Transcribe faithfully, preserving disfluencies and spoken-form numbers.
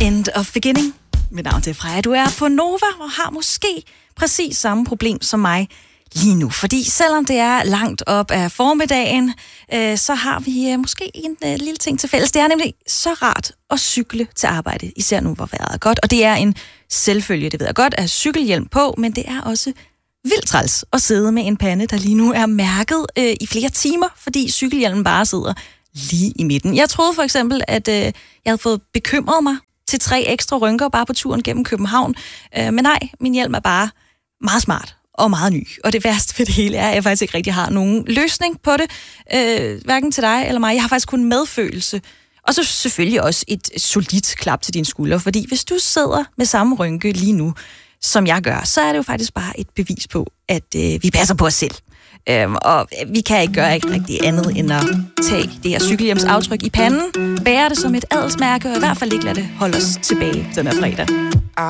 End of beginning. Mit navn er Freja. Du er på Nova og har måske præcis samme problem som mig lige nu. Fordi selvom det er langt op af formiddagen, øh, så har vi øh, måske en øh, lille ting til fælles. Det er nemlig så rart at cykle til arbejde, især nu hvor vejret er godt. Og det er en selvfølge, det ved jeg godt, at cykelhjelm på, men det er også vildt træls at sidde med en pande, der lige nu er mærket øh, i flere timer, fordi cykelhjelmen bare sidder lige i midten. Jeg troede for eksempel, at øh, jeg havde fået bekymret mig til tre ekstra rynker bare på turen gennem København. Øh, men nej, min hjelm er bare meget smart og meget ny. Og det værste ved det hele er, at jeg faktisk ikke rigtig har nogen løsning på det. Øh, hverken til dig eller mig. Jeg har faktisk kun medfølelse. Og så selvfølgelig også et solidt klap til dine skuldre. Fordi hvis du sidder med samme rynke lige nu, som jeg gør, så er det jo faktisk bare et bevis på, at øh, vi passer på os selv. Øhm, og vi kan ikke gøre ikke rigtig andet end at tage det her cykelhjelmsaftryk i panden, bære det som et adelsmærke, og i hvert fald ikke lade det holde os tilbage den her fredag.